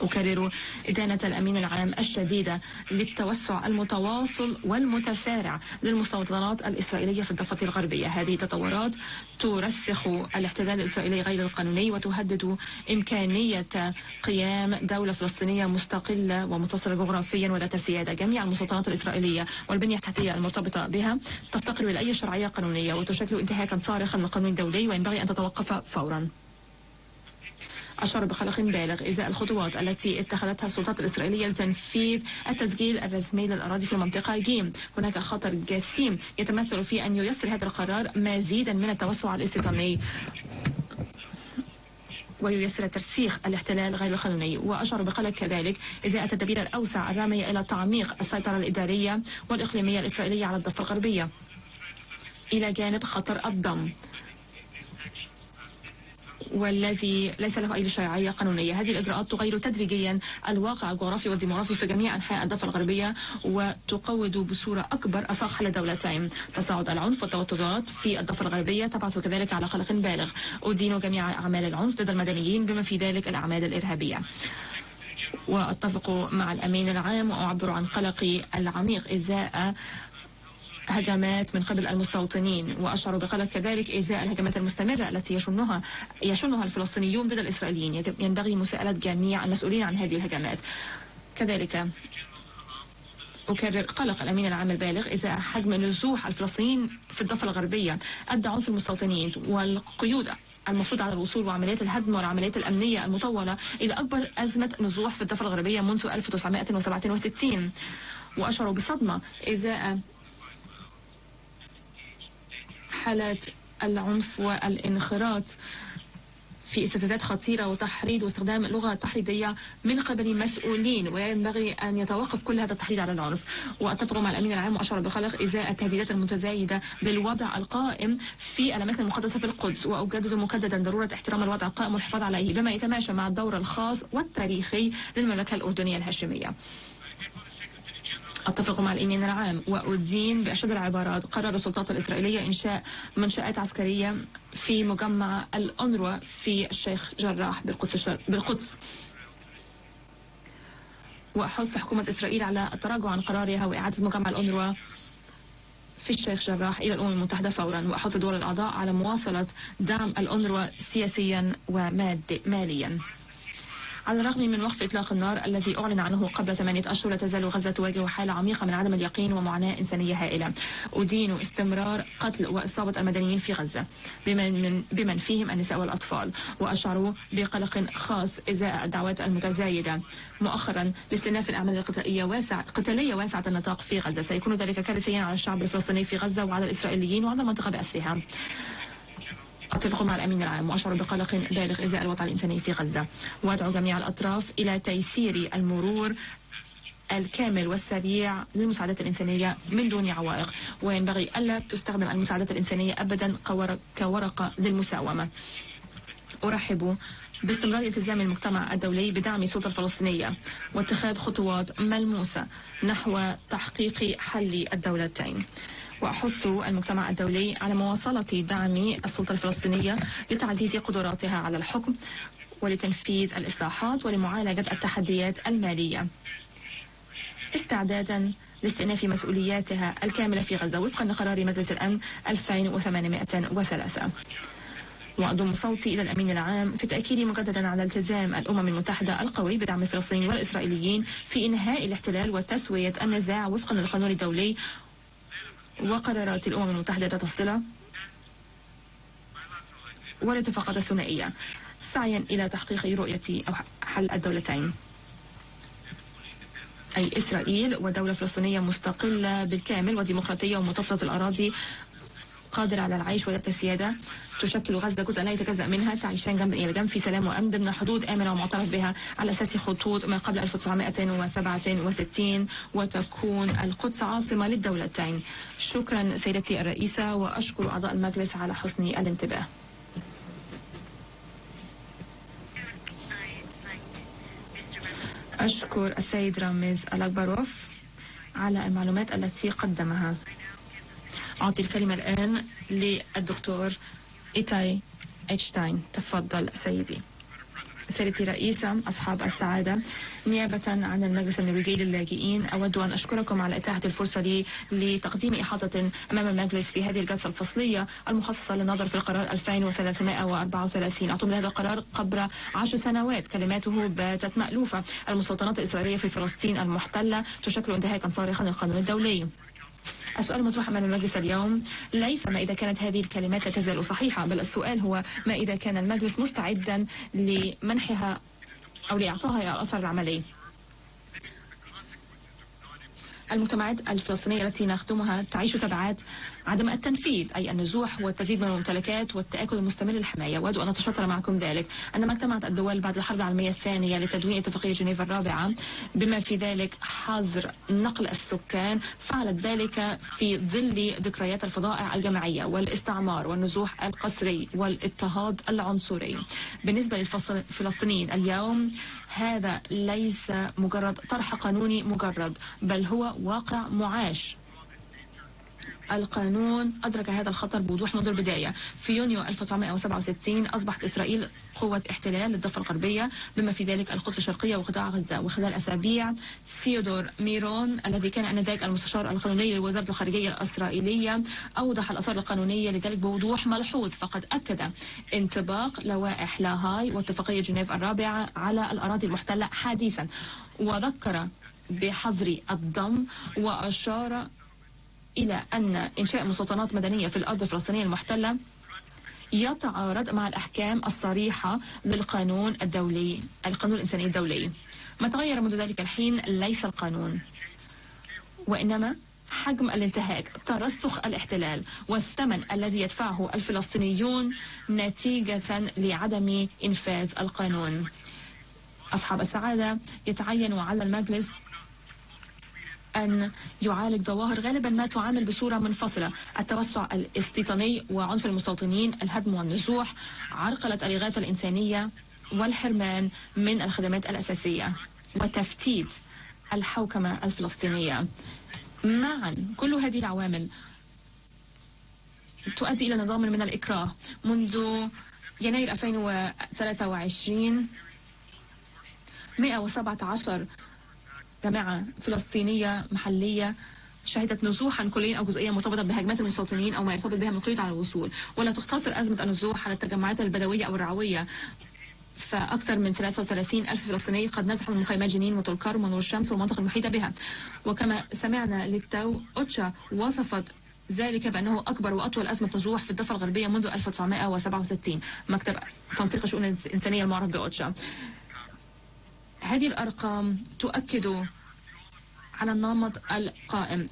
أكرر إدانة الأمين العام الشديدة للتوسع المتواصل والمتسارع للمستوطنات الإسرائيلية في الضفة الغربية. هذه تطورات ترسخ الاحتلال الإسرائيلي غير القانوني وتهدد إمكانية قيام دولة فلسطينية مستقلة ومتصلة جغرافيا وذات سيادة. جميع المستوطنات الإسرائيلية والبنية التحتية المرتبطة بها تفتقر إلى أي شرعية قانونية وتشكل انتهاكا صارخا للقانون الدولي وينبغي أن تتوقف فورا. أشار بقلق بالغ إزاء الخطوات التي اتخذتها السلطات الإسرائيلية لتنفيذ التسجيل الرسمي للأراضي في المنطقة جيم. هناك خطر جسيم يتمثل في أن ييسر هذا القرار مزيدا من التوسع الاستيطاني وييسر ترسيخ الاحتلال غير القانوني. وأشار بقلق كذلك إزاء التدابير الأوسع الرامية إلى تعميق السيطرة الإدارية والإقليمية الإسرائيلية على الضفة الغربية إلى جانب خطر الضم والذي ليس له أي شرعية قانونية. هذه الإجراءات تغير تدريجيا الواقع الجغرافي والديموغرافي في جميع أنحاء الضفة الغربية وتقوض بصورة أكبر آفاق حل الدولتين. تصاعد العنف والتوترات في الضفة الغربية تبعث كذلك على قلق بالغ. أدين جميع أعمال العنف ضد المدنيين بما في ذلك الأعمال الإرهابية. وأتفق مع الأمين العام وأعبر عن قلقي العميق إزاء هجمات من قبل المستوطنين. وأشعر بقلق كذلك إزاء الهجمات المستمرة التي يشنها الفلسطينيون ضد الإسرائيليين. ينبغي مساءلة جميع المسؤولين عن هذه الهجمات. كذلك أكرر قلق الأمين العام البالغ إزاء حجم نزوح الفلسطينيين في الضفة الغربية، العنف المستوطنين والقيود المفروض على الوصول وعمليات الهدم والعمليات الأمنية المطولة إلى أكبر أزمة نزوح في الضفة الغربية منذ 1967. وأشعر بصدمة إزاء حالات العنف والانخراط في استفزازات خطيرة وتحريض واستخدام لغة تحريضية من قبل مسؤولين، وينبغي أن يتوقف كل هذا التحريض على العنف. وأتفق مع الأمين العام وأشعر بقلق إزاء التهديدات المتزايدة بالوضع القائم في الأماكن المقدسة في القدس. وأجدد مجددا ضرورة احترام الوضع القائم والحفاظ عليه بما يتماشى مع الدور الخاص والتاريخي للمملكة الأردنية الهاشمية. أتفق مع الأمين العام وأدين بأشد العبارات قرار السلطات الإسرائيلية إنشاء منشآت عسكرية في مجمع الأونروا في الشيخ جراح بالقدس. وأحث حكومة إسرائيل على التراجع عن قرارها وإعادة مجمع الأونروا في الشيخ جراح إلى الأمم المتحدة فورا. وأحث الدول الأعضاء على مواصلة دعم الأونروا سياسيا وماليا. على الرغم من وقف إطلاق النار الذي أعلن عنه قبل 8 أشهر، لا تزال غزة تواجه حالة عميقة من عدم اليقين ومعاناة إنسانية هائلة. أدين استمرار قتل وإصابة المدنيين في غزة بمن فيهم النساء والأطفال. وأشعر بقلق خاص إزاء الدعوات المتزايدة مؤخرا لاستئناف الأعمال القتالية واسعة النطاق في غزة. سيكون ذلك كارثيا على الشعب الفلسطيني في غزة وعلى الإسرائيليين وعلى المنطقة بأسرها. أتفق مع الأمين العام وأشعر بقلق بالغ إزاء الوضع الإنساني في غزة. وأدعو جميع الأطراف إلى تيسير المرور الكامل والسريع للمساعدات الإنسانية من دون عوائق. وينبغي ألا تستخدم المساعدات الإنسانية أبدا كورقة للمساومة. أرحب باستمرار التزام المجتمع الدولي بدعم السلطة الفلسطينية واتخاذ خطوات ملموسة نحو تحقيق حل الدولتين. وأحث المجتمع الدولي على مواصلة دعم السلطة الفلسطينية لتعزيز قدراتها على الحكم ولتنفيذ الإصلاحات ولمعالجة التحديات المالية استعدادا لاستئناف مسؤولياتها الكاملة في غزة وفقا لقرار مجلس الأمن 2803. وأضم صوتي إلى الأمين العام في التأكيد مجددا على التزام الأمم المتحدة القوي بدعم الفلسطينيين والإسرائيليين في إنهاء الاحتلال وتسوية النزاع وفقا للقانون الدولي وقرارات الأمم المتحدة الصلة والاتفاقات الثنائية، سعيا إلى تحقيق رؤية أو حل الدولتين، أي إسرائيل ودولة فلسطينية مستقلة بالكامل وديمقراطية ومتصلة الأراضي قادرة على العيش وذات السيادة، تشكل غزة جزءا لا يتجزأ منها، تعيشان جنبا إلى جنب في سلام وأمن ضمن حدود آمنة ومعترف بها على أساس خطوط ما قبل 1967 وتكون القدس عاصمة للدولتين. شكرا سيدتي الرئيسة وأشكر أعضاء المجلس على حسن الانتباه. أشكر السيد رامز ألاكبروف على المعلومات التي قدمها. أعطي الكلمة الآن للدكتور إيتاي إتشتاين. تفضل سيدي. سيدتي رئيسة، أصحاب السعادة، نيابة عن المجلس النرويجي للاجئين أود أن أشكركم على إتاحة الفرصة لي لتقديم إحاطة أمام المجلس في هذه الجلسة الفصلية المخصصة للنظر في القرار 2334. اعتمد هذا القرار قبل 10 سنوات، كلماته باتت مألوفة. المستوطنات الإسرائيلية في فلسطين المحتلة تشكل انتهاكا صارخا للقانون الدولي. السؤال المطروح أمام المجلس اليوم ليس ما إذا كانت هذه الكلمات لا تزال صحيحة، بل السؤال هو ما إذا كان المجلس مستعدا لمنحها أو لإعطائها الأثر العملي. المجتمعات الفلسطينية التي نخدمها تعيش تبعات عدم التنفيذ، أي النزوح والتجديد من الممتلكات والتآكل المستمر للحماية. وأود أن أتشاطر معكم ذلك. عندما اجتمعت الدول بعد الحرب العالمية الثانية لتدوين اتفاقية جنيف الرابعة بما في ذلك حظر نقل السكان، فعلت ذلك في ظل ذكريات الفظائع الجماعية والاستعمار والنزوح القسري والاضطهاد العنصري. بالنسبة للفلسطينيين اليوم هذا ليس مجرد طرح قانوني مجرد، بل هو واقع معاش. القانون أدرك هذا الخطر بوضوح منذ البداية. في يونيو 1967 أصبحت إسرائيل قوة احتلال للضفة الغربية بما في ذلك القدس الشرقية وقطاع غزة. وخلال أسابيع ثيودور ميرون الذي كان آنذاك المستشار القانوني لوزارة الخارجية الإسرائيلية أوضح الآثار القانونية لذلك بوضوح ملحوظ، فقد أكد انطباق لوائح لاهاي واتفاقية جنيف الرابعة على الأراضي المحتلة حديثا، وذكر بحظر الضم وأشار إلى أن إنشاء مستوطنات مدنية في الأرض الفلسطينية المحتلة يتعارض مع الأحكام الصريحة للقانون الدولي، القانون الإنساني الدولي. ما تغير منذ ذلك الحين ليس القانون، وإنما حجم الانتهاك، ترسخ الاحتلال، والثمن الذي يدفعه الفلسطينيون نتيجة لعدم إنفاذ القانون. أصحاب السعادة، يتعين على المجلس أن يعالج ظواهر غالبا ما تعامل بصورة منفصلة: التوسع الاستيطاني وعنف المستوطنين، الهدم والنزوح، عرقلة الإغاثة الإنسانية، والحرمان من الخدمات الأساسية، وتفتيت الحوكمة الفلسطينية. معا كل هذه العوامل تؤدي إلى نظام من الإكراه. منذ يناير 2023 117 جماعة فلسطينية محلية شهدت نزوحا كليا أو جزئيا مرتبطا بهجمات المستوطنين أو ما يرتبط بها من قيود على الوصول. ولا تقتصر أزمة النزوح على التجمعات البدوية أو الرعوية، فأكثر من 33 ألف فلسطيني قد نزحوا من مخيمات جنين وطول كرم ونور الشمس والمنطقة المحيطة بها. وكما سمعنا للتو، أوتشا وصفت ذلك بأنه أكبر وأطول أزمة نزوح في الضفة الغربية منذ 1967. مكتب تنسيق الشؤون الإنسانية المعرف بأوتشا. هذه الأرقام تؤكد على النمط القائم.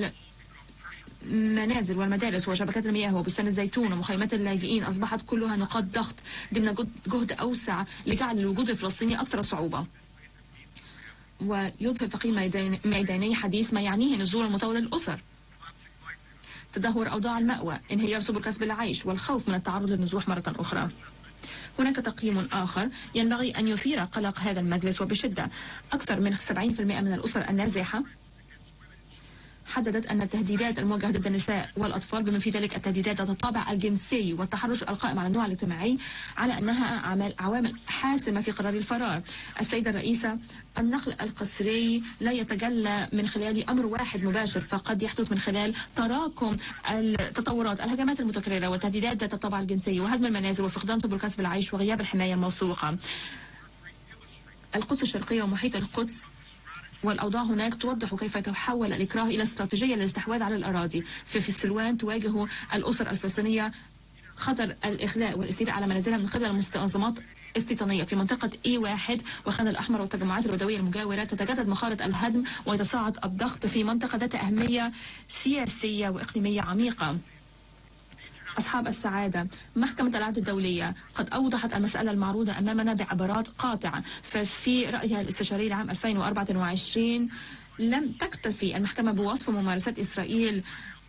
المنازل والمدارس وشبكات المياه وبستان الزيتون ومخيمات اللاجئين أصبحت كلها نقاط ضغط ضمن جهد أوسع لجعل الوجود الفلسطيني أكثر صعوبة. ويظهر تقييم ميداني حديث ما يعنيه نزول المطاولة للأسر، تدهور أوضاع المأوى، انهيار سبل كسب العيش، والخوف من التعرض للنزوح مرة أخرى. هناك تقييم آخر ينبغي أن يثير قلق هذا المجلس وبشدة. أكثر من 70% من الأسر النازحة حددت أن التهديدات الموجهة ضد النساء والأطفال بما في ذلك التهديدات ذات الطابع الجنسي والتحرش القائم على النوع الاجتماعي على أنها عوامل حاسمة في قرار الفرار. السيدة الرئيسة، النقل القسري لا يتجلى من خلال أمر واحد مباشر، فقد يحدث من خلال تراكم التطورات، الهجمات المتكررة والتهديدات ذات الطابع الجنسي وهدم المنازل وفقدان سبل كسب العيش وغياب الحماية الموثوقة. القدس الشرقية ومحيط القدس والأوضاع هناك توضح كيف يتحول الإكراه إلى استراتيجية للاستحواذ على الأراضي. في السلوان تواجه الأسر الفلسطينية خطر الإخلاء والاستيلاء على منازلها من قبل المنظمات استيطانية. في منطقة E1 وخان الأحمر والتجمعات البدوية المجاورة تتجدد مخارط الهدم ويتصاعد الضغط في منطقة ذات أهمية سياسية وإقليمية عميقة. أصحاب السعادة، محكمة العدل الدولية قد أوضحت المسألة المعروضة أمامنا بعبارات قاطعة. ففي رأيها الاستشاري العام 2024 لم تكتفي المحكمة بوصف ممارسات إسرائيل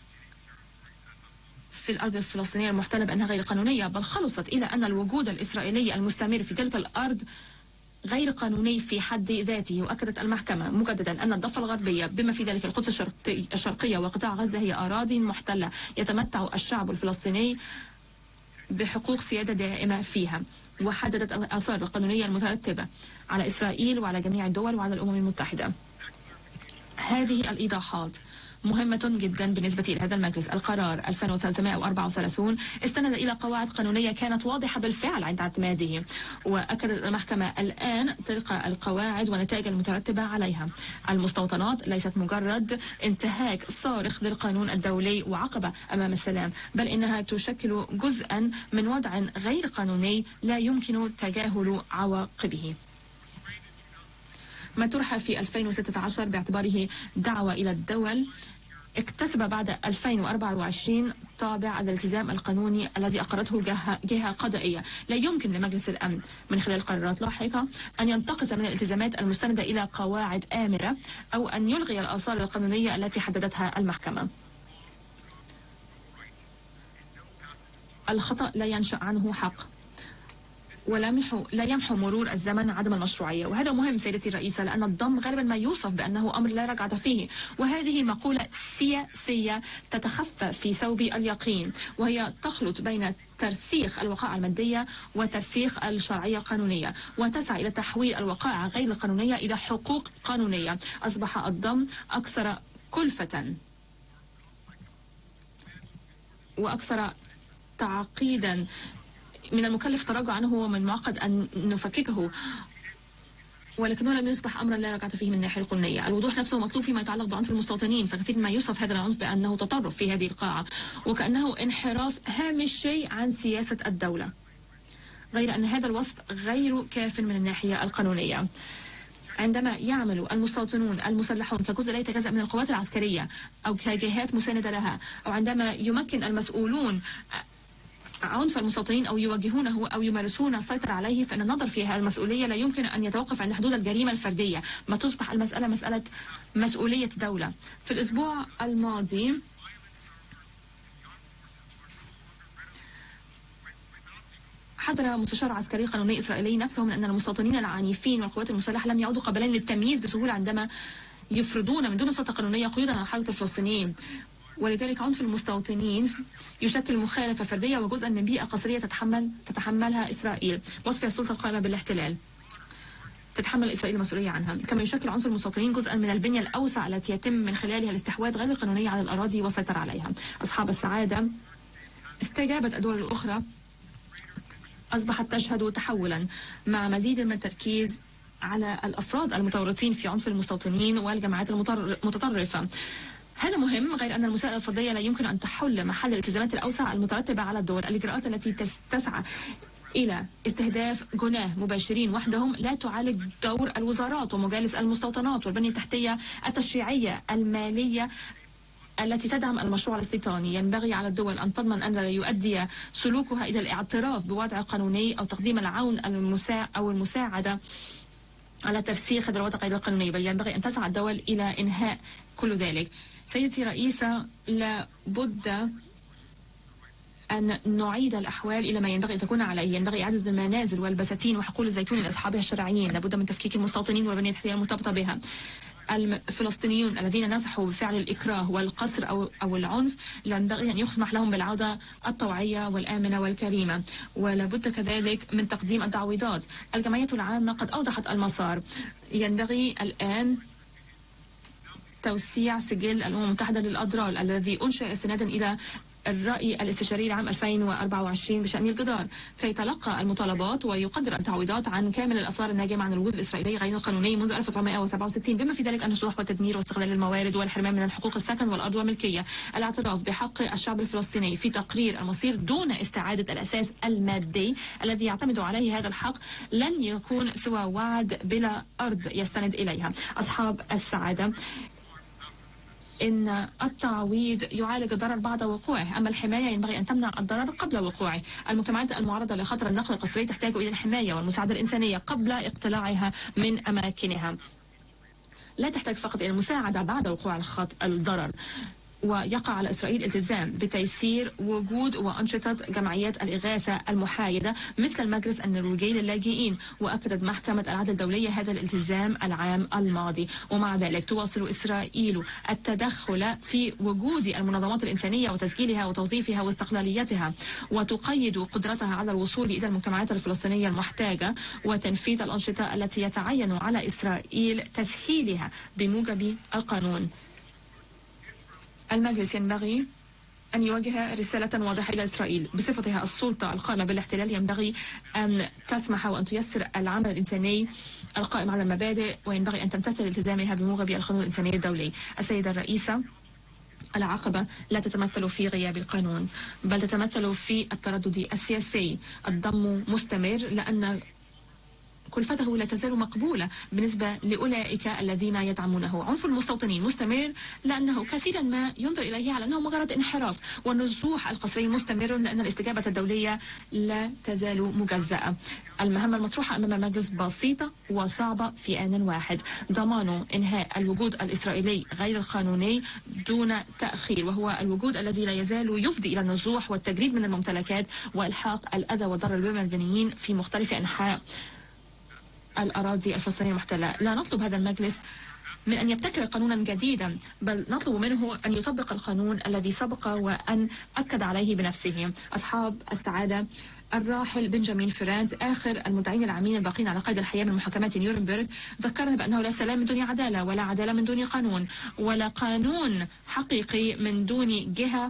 في الأرض الفلسطينية المحتلة بأنها غير قانونية، بل خلصت إلى أن الوجود الإسرائيلي المستمر في تلك الأرض غير قانوني في حد ذاته. وأكدت المحكمة مجددا أن الضفة الغربية بما في ذلك القدس الشرقية وقطاع غزة هي أراضي محتلة يتمتع الشعب الفلسطيني بحقوق سيادة دائمة فيها، وحددت الآثار القانونية المترتبة على إسرائيل وعلى جميع الدول وعلى الأمم المتحدة. هذه الإيضاحات مهمة جدا بالنسبة إلى هذا المجلس. القرار 2334 استند إلى قواعد قانونية كانت واضحة بالفعل عند اعتماده، وأكدت المحكمة الآن تلك القواعد والنتائج المترتبة عليها. المستوطنات ليست مجرد انتهاك صارخ للقانون الدولي وعقبة أمام السلام، بل إنها تشكل جزءا من وضع غير قانوني لا يمكن تجاهل عواقبه. ما طرح في 2016 باعتباره دعوة إلى الدول اكتسب بعد 2024 طابع الالتزام القانوني الذي أقرته جهة قضائية. لا يمكن لمجلس الأمن من خلال قرارات لاحقة أن ينتقص من الالتزامات المستندة إلى قواعد آمرة أو أن يلغي الآثار القانونية التي حددتها المحكمة. الخطأ لا ينشأ عنه حق، لا يمحو مرور الزمن عدم المشروعية. وهذا مهم سيدتي الرئيسة، لأن الضم غالبا ما يوصف بأنه أمر لا رجعة فيه، وهذه مقولة سياسية تتخفى في ثوب اليقين، وهي تخلط بين ترسيخ الوقائع المادية وترسيخ الشرعية القانونية، وتسعى إلى تحويل الوقائع غير القانونية إلى حقوق قانونية. أصبح الضم أكثر كلفة وأكثر تعقيدا، من المكلف التراجع عنه ومن المعقد أن نفككه، ولكنه لم يصبح أمرا لا رجعة فيه من الناحية القانونية. الوضوح نفسه مطلوب فيما يتعلق بعنف المستوطنين، فكثير ما يوصف هذا العنف بأنه تطرف في هذه القاعة وكأنه انحراف هامشي عن سياسة الدولة، غير أن هذا الوصف غير كاف من الناحية القانونية. عندما يعمل المستوطنون المسلحون كجزء لا يتجزأ من القوات العسكرية أو كجهات مساندة لها، أو عندما يمكن المسؤولون عنف المستوطنين أو يواجهونه أو يمارسون السيطرة عليه، فإن النظر في هذه المسؤولية لا يمكن أن يتوقف عند حدود الجريمة الفردية، ما تصبح المسألة مسألة مسؤولية دولة. في الأسبوع الماضي حذر مستشار عسكري قانوني إسرائيلي نفسه من أن المستوطنين العنيفين والقوات المسلحة لم يعودوا قابلين للتمييز بسهولة عندما يفرضون من دون سلطة قانونية قيودا على حركة الفلسطينيين، ولذلك عنف المستوطنين يشكل مخالفة فردية وجزءا من بيئة قصرية تتحملها إسرائيل، وصفها السلطة القائمة بالاحتلال تتحمل إسرائيل المسؤولية عنها. كما يشكل عنف المستوطنين جزءا من البنية الأوسع التي يتم من خلالها الاستحواذ غير القانوني على الأراضي والسيطرة عليها. أصحاب السعادة استجابت الدول الأخرى أصبحت تشهد تحولا مع مزيد من التركيز على الأفراد المتورطين في عنف المستوطنين والجماعات المتطرفة. هذا مهم، غير أن المساءلة الفردية لا يمكن أن تحل محل الالتزامات الأوسع المترتبة على الدول. الإجراءات التي تسعى إلى استهداف جناه مباشرين وحدهم لا تعالج دور الوزارات ومجالس المستوطنات والبنية التحتية التشريعية المالية التي تدعم المشروع الاستيطاني. ينبغي على الدول أن تضمن أن لا يؤدي سلوكها إلى الاعتراف بوضع قانوني أو تقديم العون أو المساعدة على ترسيخ الوضع غير القانوني، بل ينبغي أن تسعى الدول إلى إنهاء كل ذلك. سيدتي رئيسة، لابد أن نعيد الأحوال إلى ما ينبغي أن تكون عليه. ينبغي إعادة المنازل والبساتين وحقول الزيتون لأصحابها الشرعيين. لابد من تفكيك المستوطنين والبنية التحتية المرتبطة بها. الفلسطينيون الذين نزحوا بفعل الإكراه والقصر أو العنف ينبغي أن يسمح لهم بالعودة الطوعية والآمنة والكريمة، ولابد كذلك من تقديم التعويضات. الجمعية العامة قد أوضحت المسار. ينبغي الآن توسيع سجل الأمم المتحدة للأضرار الذي أنشئ استنادا إلى الرأي الاستشاري العام 2024 بشأن الجدار، كي يتلقى المطالبات ويقدر التعويضات عن كامل الآثار الناجمة عن الوجود الإسرائيلي غير القانوني منذ 1967، بما في ذلك النشوح والتدمير واستغلال الموارد والحرمان من الحقوق السكن والأرض والملكية. الاعتراف بحق الشعب الفلسطيني في تقرير المصير دون استعادة الأساس المادي الذي يعتمد عليه هذا الحق لن يكون سوى وعد بلا أرض يستند إليها. أصحاب السعادة، إن التعويض يعالج الضرر بعد وقوعه، أما الحماية ينبغي أن تمنع الضرر قبل وقوعه. المجتمعات المعرضة لخطر النقل القسري تحتاج إلى الحماية والمساعدة الإنسانية قبل اقتلاعها من أماكنها. لا تحتاج فقط إلى المساعدة بعد وقوع الضرر. ويقع على إسرائيل التزام بتيسير وجود وأنشطة جمعيات الإغاثة المحايدة مثل المجلس النرويجي للاجئين. وأكدت محكمة العدل الدولية هذا الالتزام العام الماضي. ومع ذلك تواصل إسرائيل التدخل في وجود المنظمات الإنسانية وتسجيلها وتوظيفها واستقلاليتها، وتقيد قدرتها على الوصول إلى المجتمعات الفلسطينية المحتاجة وتنفيذ الأنشطة التي يتعين على إسرائيل تسهيلها بموجب القانون. المجلس ينبغي أن يوجه رسالة واضحة إلى إسرائيل بصفتها السلطة القائمة بالاحتلال. ينبغي أن تسمح وأن تيسر العمل الإنساني القائم على المبادئ، وينبغي أن تمتثل التزامها بموجب القانون الإنساني الدولي. السيدة الرئيسة، العقبة لا تتمثل في غياب القانون، بل تتمثل في التردد السياسي. الضم مستمر لأن كلفته لا تزال مقبولة بالنسبة لأولئك الذين يدعمونه. عنف المستوطنين مستمر لأنه كثيرا ما ينظر إليه على أنه مجرد انحراف. والنزوح القسري مستمر لأن الاستجابة الدولية لا تزال مجزأة. المهمة المطروحة أمام المجلس بسيطة وصعبة في آن واحد: ضمان إنهاء الوجود الإسرائيلي غير القانوني دون تأخير، وهو الوجود الذي لا يزال يفضي إلى النزوح والتجريد من الممتلكات وإلحاق الأذى والضرر بالمدنيين في مختلف أنحاء الأراضي الفلسطينية المحتلة. لا نطلب هذا المجلس من أن يبتكر قانونا جديدا، بل نطلب منه أن يطبق القانون الذي سبق وأن أكد عليه بنفسه. أصحاب السعادة الراحل بنجامين فرانز، آخر المدعين العامين الباقين على قيد الحياة من محاكمات نيورنبرغ، ذكرنا بأنه لا سلام من دون عدالة، ولا عدالة من دون قانون، ولا قانون حقيقي من دون جهة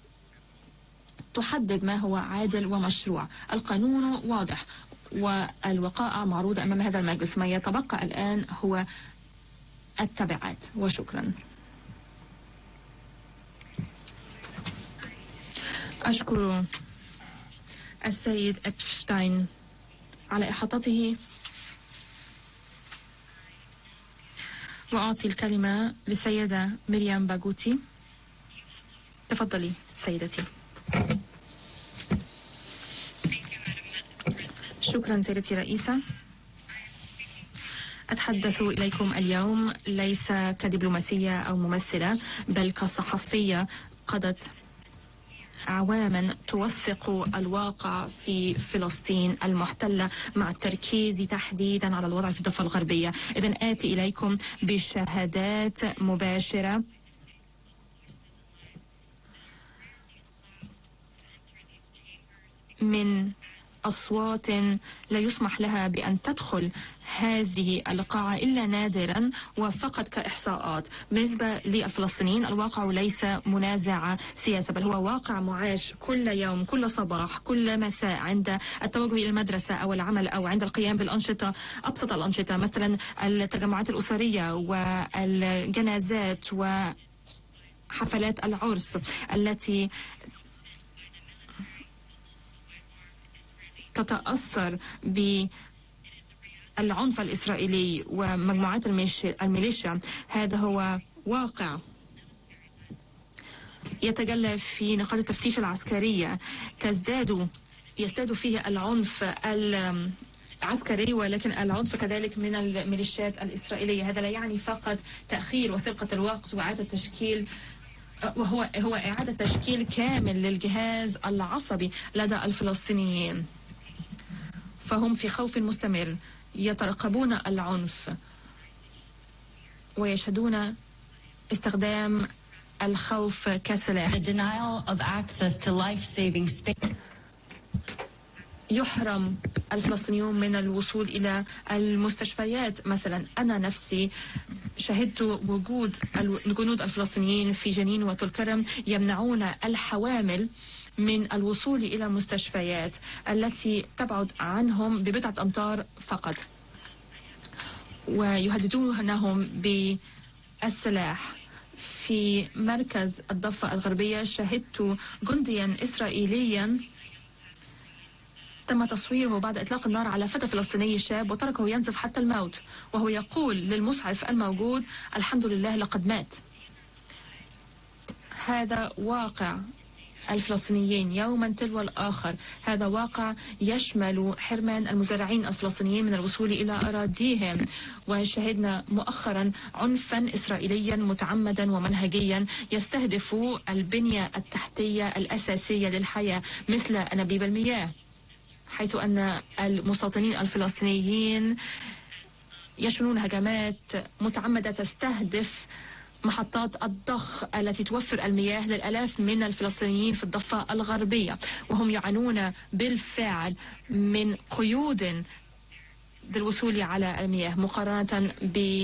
تحدد ما هو عادل ومشروع. القانون واضح والوقائع معروضة أمام هذا المجلس. ما يتبقى الآن هو التبعات. وشكرا. أشكر السيد إبشتاين على إحاطته، وأعطي الكلمة للسيدة مريم باغوتي. تفضلي سيدتي. شكرا سيدتي رئيسة. أتحدث إليكم اليوم ليس كدبلوماسية أو ممثلة، بل كصحفية قضت أعواما توثق الواقع في فلسطين المحتلة مع التركيز تحديدا على الوضع في الضفة الغربية. إذن آتي إليكم بشهادات مباشرة من أصوات لا يسمح لها بأن تدخل هذه القاعة إلا نادرا وفقط كإحصاءات. بالنسبة للفلسطينيين الواقع ليس منازع سياسة، بل هو واقع معاش كل يوم، كل صباح، كل مساء، عند التوجه إلى المدرسة أو العمل أو عند القيام بالأنشطة، أبسط الأنشطة مثلا التجمعات الأسرية والجنازات وحفلات العرس التي تتأثر بالعنف الإسرائيلي ومجموعات الميليشيا. هذا هو واقع يتجلى في نقاط التفتيش العسكرية، يزداد فيه العنف العسكري، ولكن العنف كذلك من الميليشيات الإسرائيلية. هذا لا يعني فقط تأخير وسرقة الوقت وإعادة تشكيل، وهو إعادة تشكيل كامل للجهاز العصبي لدى الفلسطينيين. فهم في خوف مستمر، يترقبون العنف ويشهدون استخدام الخوف كسلاح. يحرم الفلسطينيون من الوصول إلى المستشفيات مثلا. أنا نفسي شهدت وجود الجنود الفلسطينيين في جنين وطول كرم يمنعون الحوامل من الوصول إلى مستشفيات التي تبعد عنهم ببضعة أمتار فقط، ويهددونهم بالسلاح. في مركز الضفة الغربية شهدت جنديا إسرائيليا تم تصويره بعد إطلاق النار على فتى فلسطيني شاب وتركه ينزف حتى الموت، وهو يقول للمسعف الموجود: الحمد لله لقد مات. هذا واقع الفلسطينيين يوما تلو الآخر. هذا واقع يشمل حرمان المزارعين الفلسطينيين من الوصول إلى أراضيهم، وشهدنا مؤخرا عنفا إسرائيليا متعمدا ومنهجيا يستهدف البنية التحتية الأساسية للحياة مثل أنابيب المياه، حيث أن المستوطنين الفلسطينيين يشنون هجمات متعمدة تستهدف محطات الضخ التي توفر المياه للآلاف من الفلسطينيين في الضفة الغربية، وهم يعانون بالفعل من قيود للوصول على المياه مقارنة ب